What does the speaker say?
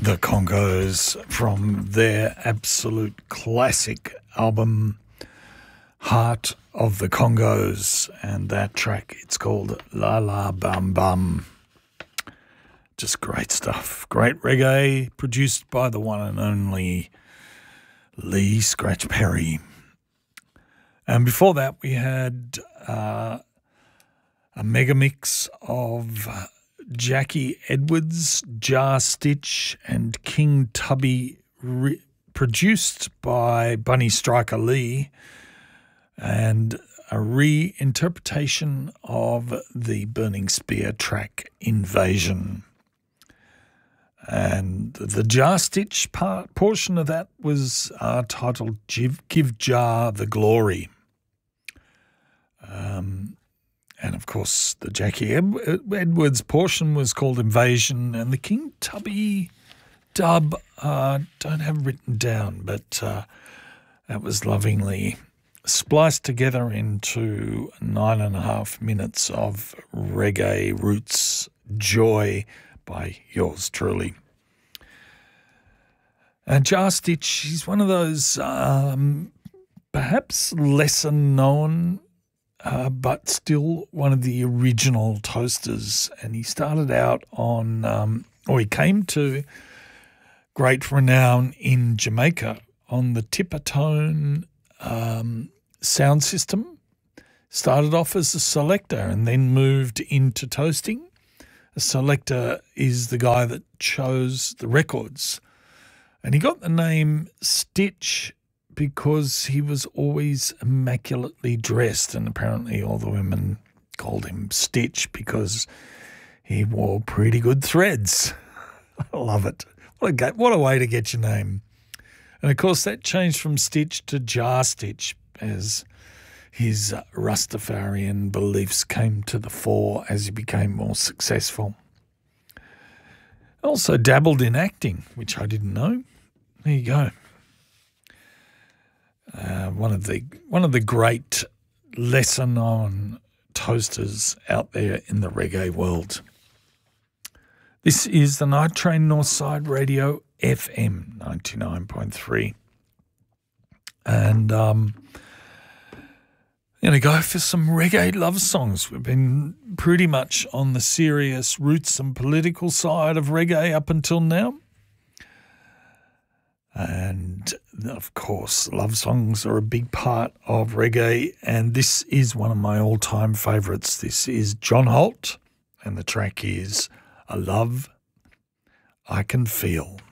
The Congos from their absolute classic album Heart of the Congos, and that track, it's called La La Bum Bum. Just great stuff. Great reggae produced by the one and only Lee Scratch Perry. And before that we had a mega mix of Jackie Edwards, Jar Stitch and King Tubby, produced by Bunny Striker Lee, and a reinterpretation of the Burning Spear track Invasion. And the Jar Stitch portion of that was titled Give Jar the Glory. And, of course, the Jackie Edwards portion was called Invasion, and the King Tubby dub don't have written down, but that was lovingly spliced together into 9.5 minutes of reggae roots joy by yours truly. And Jar Stitch, he's one of those perhaps lesser known but still one of the original toasters. And he started out on, he came to great renown in Jamaica on the Tippertone sound system. Started off as a selector and then moved into toasting. A selector is the guy that chose the records. And he got the name Stitch because he was always immaculately dressed, and apparently all the women called him Stitch because he wore pretty good threads. I love it. What a way to get your name. And, of course, that changed from Stitch to Jar Stitch as his Rastafarian beliefs came to the fore as he became more successful. Also dabbled in acting, which I didn't know. There you go. One of the great lesser-known toasters out there in the reggae world. This is the Night Train Northside Radio FM 99.3. And I'm going to go for some reggae love songs. We've been pretty much on the serious roots and political side of reggae up until now. And, of course, love songs are a big part of reggae, and this is one of my all-time favourites. This is John Holt, and the track is A Love I Can Feel.